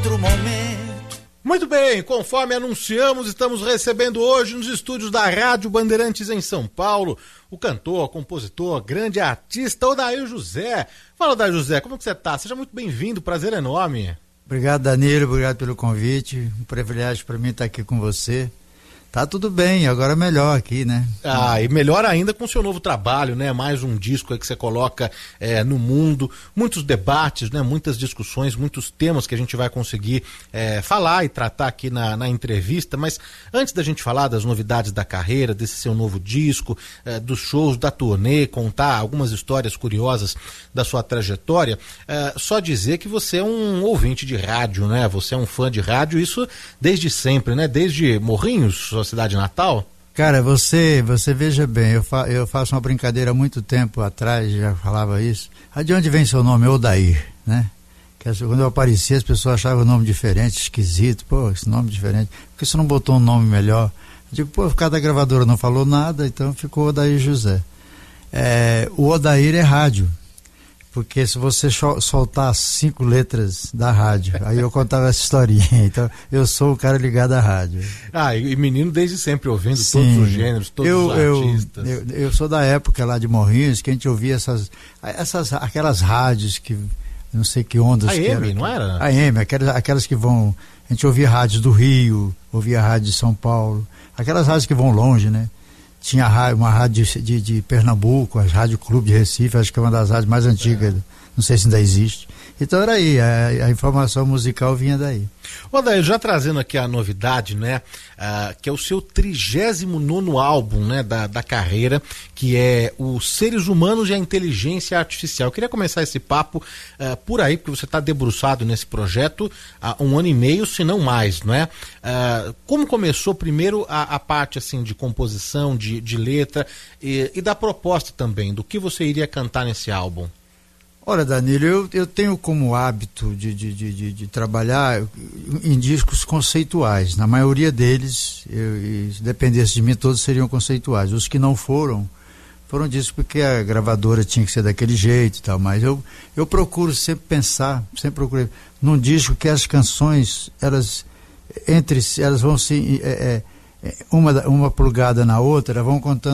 outro momento. Muito bem, conforme anunciamos, estamos recebendo hoje nos estúdios da Rádio Bandeirantes em São Paulo o cantor, compositor, grande artista Odair José. Fala, Odair José, como que você tá? Seja muito bem-vindo, prazer enorme. Obrigado, Danilo, obrigado pelo convite, um privilégio para mim estar aqui com você. Tá tudo bem, agora melhor aqui, né? E melhor ainda com o seu novo trabalho, né? Mais um disco aí que você coloca no mundo, muitos debates, né? Muitas discussões, muitos temas que a gente vai conseguir falar e tratar aqui na entrevista, mas antes da gente falar das novidades da carreira, desse seu novo disco, dos shows, da turnê, contar algumas histórias curiosas da sua trajetória, só dizer que você é um ouvinte de rádio, né? Você é um fã de rádio, isso desde sempre, né? Desde Morrinhos, sua cidade natal? Cara, você veja bem, eu faço uma brincadeira há muito tempo atrás, já falava isso. De onde vem seu nome? Odair, né? Quando eu aparecia, as pessoas achavam o nome diferente, esquisito. Pô, esse nome diferente. Por que você não botou um nome melhor? Eu digo, pô, cada gravadora não falou nada, então ficou Odair José. O Odair é rádio. Porque se você soltar 5 letras da rádio, aí eu contava essa historinha. Então, eu sou o cara ligado à rádio. E menino desde sempre ouvindo. Sim, todos os gêneros, todos os artistas. Eu sou da época lá de Morrinhos, que a gente ouvia aquelas rádios que, não sei que ondas que AM, não era? AM, aquelas que vão... A gente ouvia rádios do Rio, ouvia rádio de São Paulo, aquelas rádios que vão longe, né? Tinha uma rádio de Pernambuco, a Rádio Clube de Recife, acho que é uma das rádios mais antigas, não sei se ainda existe. Então era aí, a informação musical vinha daí. Odair, já trazendo aqui a novidade, né, que é o seu 39º álbum, né, da carreira, que é os Seres Humanos e a Inteligência Artificial. Eu queria começar esse papo por aí, porque você está debruçado nesse projeto há 1 ano e meio, se não mais, não é? Como começou primeiro a parte assim, de composição, de letra e da proposta também, do que você iria cantar nesse álbum? Olha, Danilo, eu tenho como hábito de trabalhar em discos conceituais. Na maioria deles, se dependesse de mim, todos seriam conceituais. Os que não foram discos porque a gravadora tinha que ser daquele jeito e tal. Mas eu procuro sempre pensar, sempre procurei num disco que as canções, elas vão se... uma plugada na outra, vão contando